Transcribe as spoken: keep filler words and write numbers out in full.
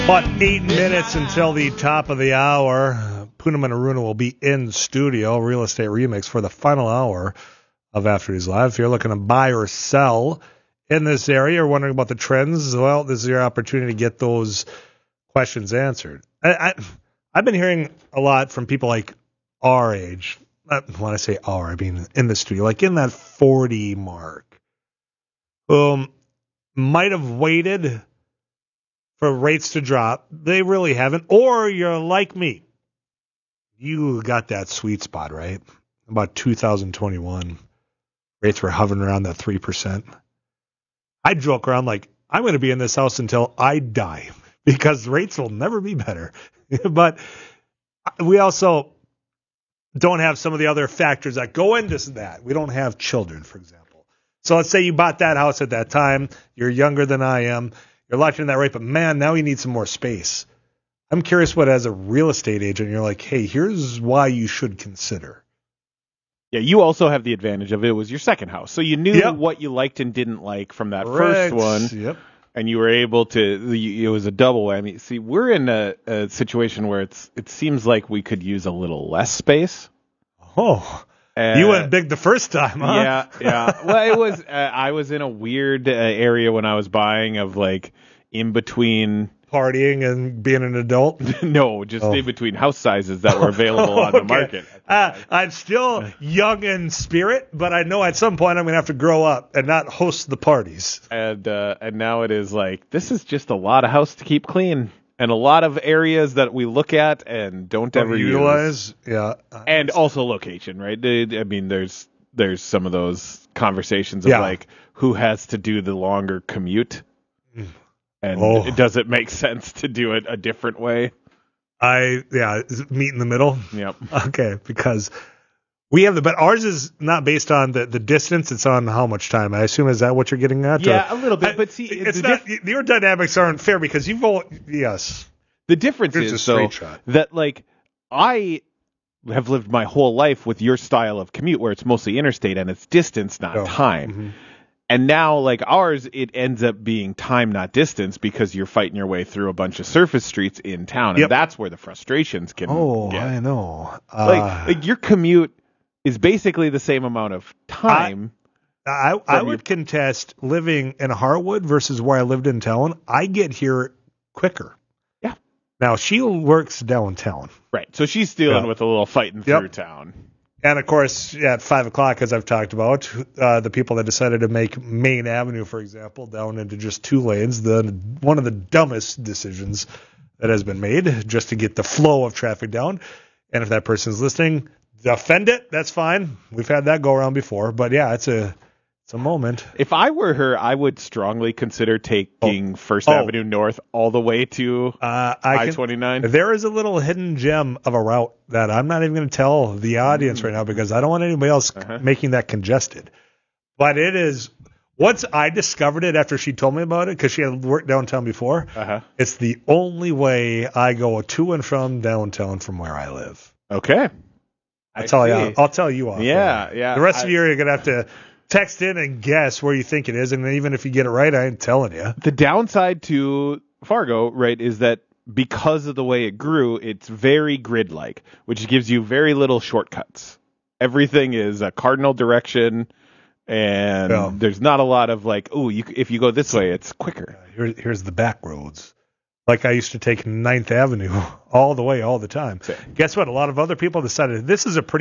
About eight minutes until the top of the hour. Poonam and Aruna will be in studio, Real Estate Remix, for the final hour of After These Live. If you're looking to buy or sell in this area or wondering about the trends, well, this is your opportunity to get those questions answered. I, I, I've been hearing a lot from people like our age. When I say our, I mean in the studio, like in that forty mark, who might have waited for rates to drop. They really haven't. Or you're like me. You got that sweet spot, right? About two thousand twenty-one. Rates were hovering around that three percent. I joke around like, I'm going to be in this house until I die because rates will never be better. But we also don't have some of the other factors that go into that. We don't have children, for example. So let's say you bought that house at that time. You're younger than I am. You're locked in that rate, but man, now you need some more space. I'm curious what, as a real estate agent, you're like, hey, here's why you should consider. Yeah, you also have the advantage of it was your second house. So you knew yep. what you liked and didn't like from that Correct. first one. Yep. And you were able to, it was a double whammy. See, we're in a, a situation where it's it seems like we could use a little less space. Oh, uh, you went big the first time, huh? Yeah, yeah. Well, it was, uh, I was in a weird uh, area when I was buying of like in between. Partying and being an adult? No, just oh. in between house sizes that were available on okay. the market. Uh, I'm still young in spirit, but I know at some point I'm going to have to grow up and not host the parties. And uh, and now it is like, this is just a lot of house to keep clean. And a lot of areas that we look at and don't, don't ever utilize. use. Yeah. And also location, right? I mean, there's there's some of those conversations of yeah. like, who has to do the longer commute? And oh. does it make sense to do it a different way? I, yeah, meet in the middle. Yep. Okay, because we have the, but ours is not based on the, the distance, it's on how much time. I assume, is that what you're getting at? Yeah, or, a little bit, but see, it's not, diff- your dynamics aren't fair because you've all, yes. The difference Here's is, though, shot. that, like, I have lived my whole life with your style of commute where it's mostly interstate and it's distance, not oh. time. Mm-hmm. And now, like ours, it ends up being time, not distance, because you're fighting your way through a bunch of surface streets in town, and yep. that's where the frustrations can Oh, get. I know. Uh, like, like, your commute is basically the same amount of time. I, I, I would your... contest living in Harwood versus where I lived in town. I get here quicker. Yeah. Now, she works downtown. Right. So she's dealing yeah. with a little fighting through yep. town. And, of course, at five o'clock, as I've talked about, uh, the people that decided to make Main Avenue, for example, down into just two lanes, the one of the dumbest decisions that has been made just to get the flow of traffic down. And if that person's listening, defend it. That's fine. We've had that go around before. But, yeah, it's a it's a moment. If I were her, I would strongly consider taking oh. First oh. Avenue North all the way to uh, I twenty-nine. There is a little hidden gem of a route that I'm not even going to tell the audience mm. right now because I don't want anybody else uh-huh. making that congested. But it is, once I discovered it after she told me about it, because she had worked downtown before, uh-huh. it's the only way I go to and from downtown from where I live. Okay. I'll, tell you, I'll tell you off. Yeah, there. yeah. The rest I, of you are going to have to text in and guess where you think it is, and even if you get it right, I ain't telling you. The downside to Fargo, right, is that because of the way it grew, it's very grid-like, which gives you very little shortcuts. Everything is a cardinal direction, and yeah. there's not a lot of like, oh, you, if you go this way, it's quicker. Here, here's the back roads. Like I used to take ninth Avenue all the way, all the time. Same. Guess what? A lot of other people decided this is a pretty